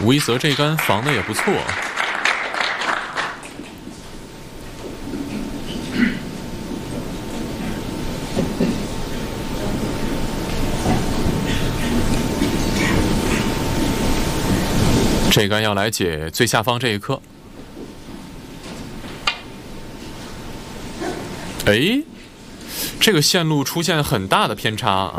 吴一泽这杆防的也不错。这杆要来解最下方这一颗。哎，这个线路出现很大的偏差啊！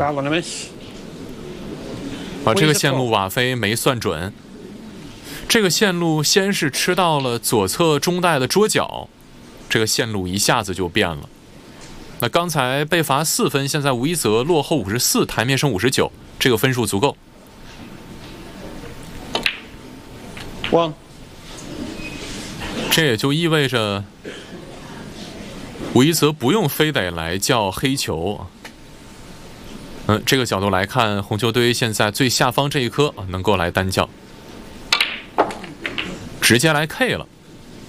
这个线路瓦菲没算准。这个线路先是吃到了左侧中袋的桌角，这个线路一下子就变了。那刚才被罚4分，现在吴一泽落后54，台面剩59，这个分数足够。这也就意味着吴一泽不用非得来叫黑球。这个角度来看，红球队现在最下方这一颗能够来单叫，直接来 K 了。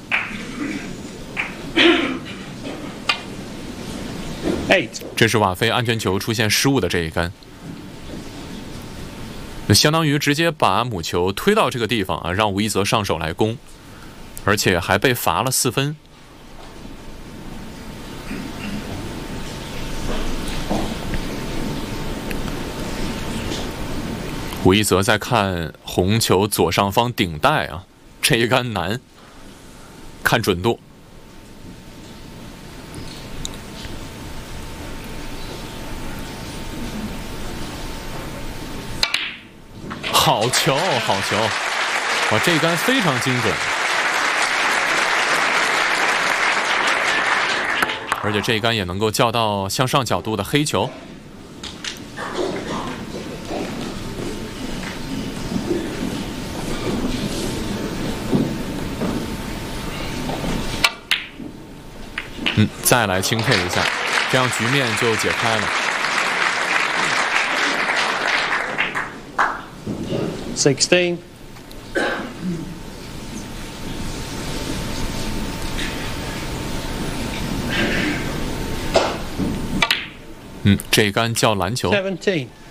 这是瓦菲安全球出现失误的这一杆，相当于直接把母球推到这个地方啊，让吴一泽上手来攻，而且还被罚了4分。吴一泽在看红球左上方顶袋啊，这一杆难，看准度。好球，好球！哇，这一杆非常精准，而且这一杆也能够叫到向上角度的黑球。再来轻配一下，这样局面就解开了。 16。 这杆叫篮球。 17。